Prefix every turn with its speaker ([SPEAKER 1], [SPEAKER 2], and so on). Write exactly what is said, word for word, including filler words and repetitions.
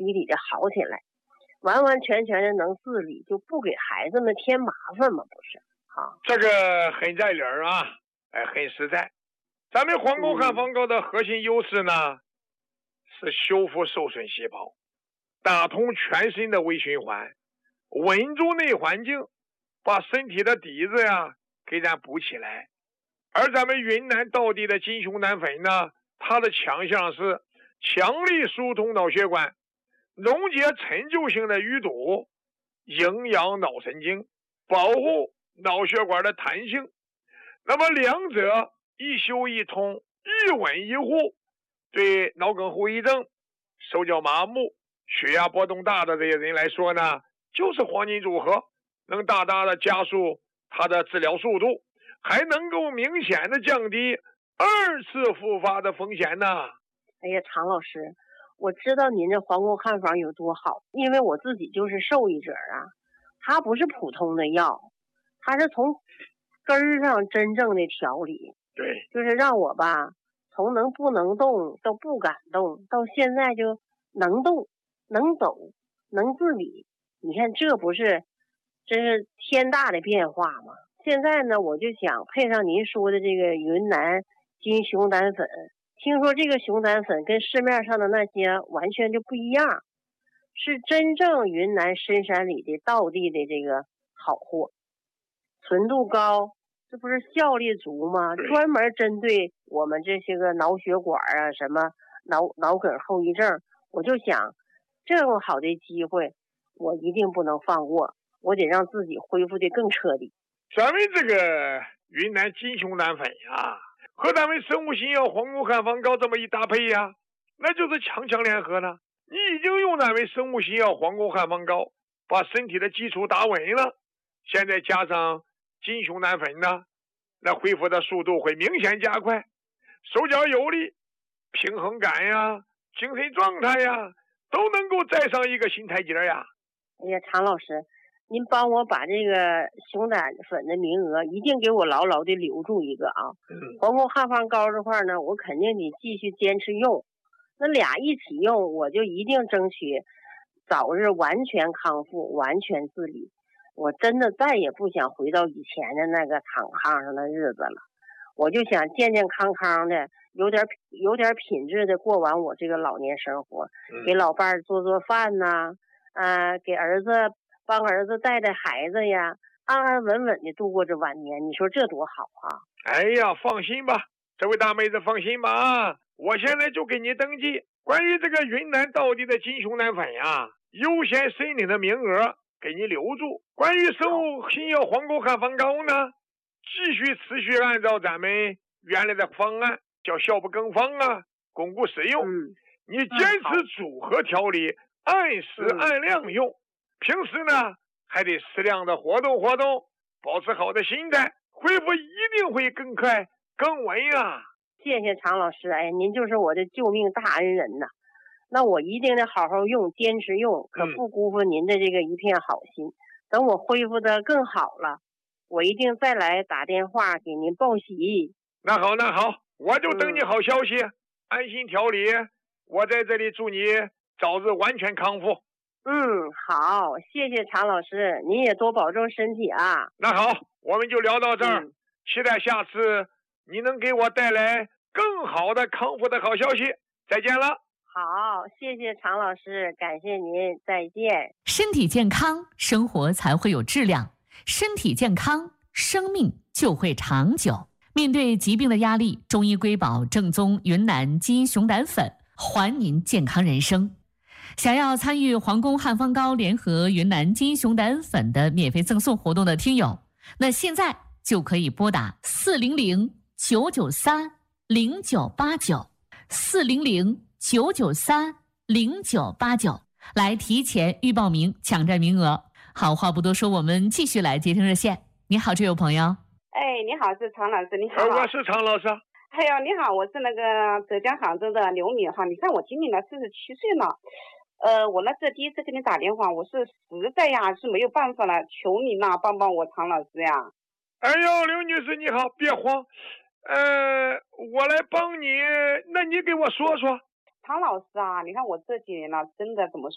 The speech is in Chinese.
[SPEAKER 1] 体里的好起来，完完全全的能自理，就不给孩子们添麻烦嘛，不是啊？
[SPEAKER 2] 这个很在理儿啊，哎，很实在。咱们黄沟汉方膏的核心优势呢，嗯、是修复受损细胞，打通全身的微循环，稳住内环境，把身体的底子呀给咱补起来。而咱们云南道地的金熊胆粉呢，它的强项是强力疏通脑血管，溶解陈旧性的淤堵，营养脑神经，保护脑血管的弹性。那么两者一修一通，一稳一护，对脑梗后遗症、手脚麻木、血压波动大的这些人来说呢，就是黄金组合，能大大的加速它的治疗速度，还能够明显的降低二次复发的风险呢。
[SPEAKER 1] 哎呀，常老师，我知道您这黄沟汉方有多好，因为我自己就是受益者啊。它不是普通的药，它是从根儿上真正的调理。
[SPEAKER 2] 对，
[SPEAKER 1] 就是让我吧，从能不能动到不敢动，到现在就能动、能走、能自理。你看，这不是真是天大的变化吗？现在呢，我就想配上您说的这个云南金熊胆粉。听说这个熊胆粉跟市面上的那些完全就不一样，是真正云南深山里的道地的这个好货，纯度高，这不是效力足吗？专门针对我们这些个脑血管啊，什么脑脑梗后遗症，我就想这么好的机会，我一定不能放过，我得让自己恢复的更彻底。
[SPEAKER 2] 咱们这个云南金熊胆粉呀，和咱们生物新药黄沟汉方膏这么一搭配呀，那就是强强联合了。你已经用咱们生物新药黄沟汉方膏把身体的基础打稳了，现在加上金熊胆粉呢，那恢复的速度会明显加快，手脚有力，平衡感呀，精神状态呀，都能够再上一个新台阶呀。
[SPEAKER 1] 哎呀，常老师，您帮我把这个熊胆粉的名额一定给我牢牢的留住一个啊！
[SPEAKER 2] 嗯、
[SPEAKER 1] 黄沟汉方膏这块呢，我肯定得继续坚持用。那俩一起用，我就一定争取早日完全康复、完全自理。我真的再也不想回到以前的那个躺炕上的日子了，我就想健健康康的，有点有点品质的过完我这个老年生活，
[SPEAKER 2] 嗯、
[SPEAKER 1] 给老伴儿做做饭呐、啊，呃，给儿子帮儿子带带孩子呀，安安稳稳的度过这晚年，你说这多好啊！
[SPEAKER 2] 哎呀，放心吧，这位大妹子放心吧啊！我现在就给你登记，关于这个云南道地的金熊胆粉呀，优先申领的名额给你留住。关于生物新药黄沟汉方膏呢，继续持续按照咱们原来的方案，叫效不更方啊，巩固使用。
[SPEAKER 1] 嗯，
[SPEAKER 2] 你坚持组合调理，按时按量用。平时呢，还得适量的活动活动，保持好的心态，恢复一定会更快更稳啊！
[SPEAKER 1] 谢谢常老师，哎，您就是我的救命大恩人呐！那我一定得好好用，坚持用，可不辜负您的这个一片好心。嗯、等我恢复的更好了，我一定再来打电话给您报喜。
[SPEAKER 2] 那好，那好，我就等你好消息，嗯、安心调理。我在这里祝你早日完全康复。
[SPEAKER 1] 嗯，好，谢谢常老师，您也多保重身体啊。
[SPEAKER 2] 那好，我们就聊到这儿，嗯、期待下次你能给我带来更好的康复的好消息。再见了。
[SPEAKER 1] 好，谢谢常老师，感谢您，再见。
[SPEAKER 3] 身体健康，生活才会有质量；身体健康，生命就会长久。面对疾病的压力，中医瑰宝正宗云南金熊胆粉，还您健康人生。想要参与黄沟汉方膏联合云南金熊胆粉的免费赠送活动的听友，那现在就可以拨打四零零九九三零九八九四零零九九三零九八九来提前预报名，抢占名额。好话不多说，我们继续来接听热线。你好，这位朋友。
[SPEAKER 4] 哎，你好，是常老师，你好。
[SPEAKER 2] 我是常老师。
[SPEAKER 4] 哎呦，你好，我是那个浙江杭州的刘敏哈。你看我今年呢四十七岁了，呃，我呢这第一次给你打电话，我是实在呀是没有办法了，求你呐帮帮我常老师呀。
[SPEAKER 2] 哎呦，刘女士你好，别慌，呃，我来帮你，那你给我说说。
[SPEAKER 4] 常老师啊，你看我这几年呢，真的怎么